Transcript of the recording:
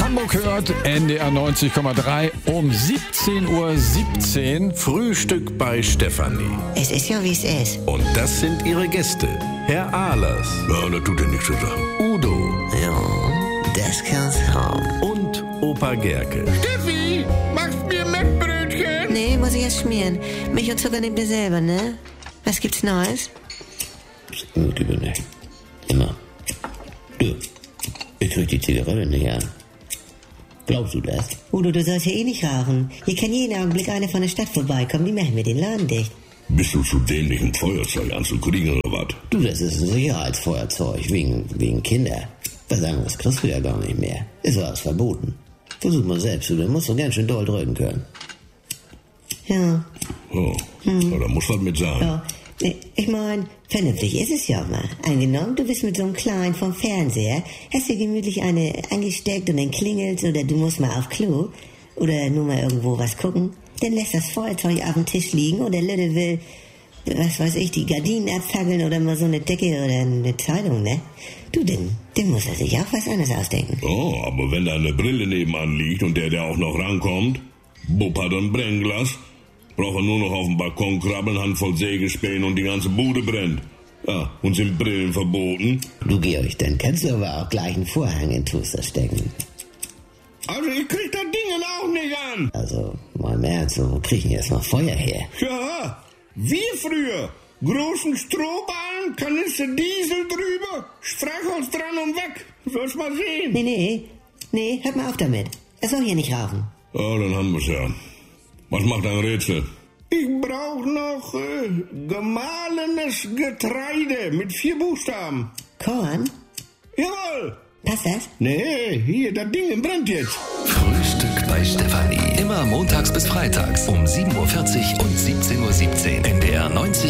Hamburg hört, NDR 90,3 um 17:17 Uhr. Frühstück bei Stefanie. Es ist ja, wie es ist. Und das sind ihre Gäste. Herr Ahlers. Ja, das tut ja nichts zu sagen. Udo. Ja, das kann's haben. Und Opa Gerke. Steffi, machst mir Mettbrötchen? Nee, muss ich erst schmieren. Milch und Zucker nehmt ihr selber, ne? Was gibt's Neues? Gib mir nicht. Immer. Du, ich krieg die Zigarette nicht an. Glaubst du das? Udo, du sollst ja eh nicht rauchen. Hier kann jeden Augenblick eine von der Stadt vorbeikommen. Die machen mir den Laden dicht. Bist du zu dämlich, ein Feuerzeug anzukriegen oder was? Du, das ist ein Sicherheitsfeuerzeug, wegen Kinder. Was anderes kriegst du ja gar nicht mehr. Ist alles verboten. Versuch mal selbst, du musst doch ganz schön doll drücken können. Ja. Oh, ja, da muss was mit sein. Ja. Nee, ich mein, vernünftig ist es ja mal. Angenommen, du bist mit so einem Kleinen vom Fernseher, hast dir gemütlich eine angesteckt und dann klingelt's oder du musst mal auf Klo oder nur mal irgendwo was gucken. Dann lässt das Feuerzeug auf dem Tisch liegen und der Lütte will, was weiß ich, die Gardinen abfackeln oder mal so eine Decke oder eine Zeitung, ne? Du, dann muss er sich auch was anderes ausdenken. Oh, aber wenn da eine Brille nebenan liegt und der auch noch rankommt, Bub hat ein Brennglas, braucht er nur noch auf den Balkon krabbeln, Handvoll Sägespäne und die ganze Bude brennt. Ja, und sind Brillen verboten? Du, Georg, dann kannst du aber auch gleich einen Vorhang in den Toaster stecken. Also ich krieg das Ding auch nicht an. Also, mal im Ernst, wo kriegen jetzt noch Feuer her? Ja, wie früher. Großen Strohballen, Kanister Diesel drüber, Streichholz dran und weg. Sollst mal sehen. Nee, hört mal auf damit. Er soll hier nicht rauchen. Ja, dann haben wir's ja. Was macht ein Rätsel? Ich brauch noch gemahlenes Getreide mit 4 Buchstaben. Korn? Jawohl. Passt das? Nee, hier, das Ding brennt jetzt. Frühstück bei Stefanie. Immer montags bis freitags um 7:40 Uhr und 17:17 Uhr. NDR 90,3.